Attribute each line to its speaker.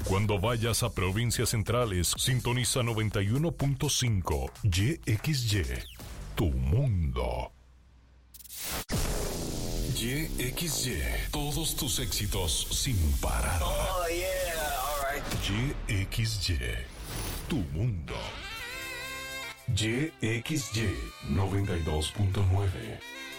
Speaker 1: Cuando vayas a provincias centrales, sintoniza 91.5 YXY, tu mundo. YXY, todos tus éxitos sin parar.
Speaker 2: Oh, yeah, all right.
Speaker 1: YXY, tu mundo. YXY 92.9.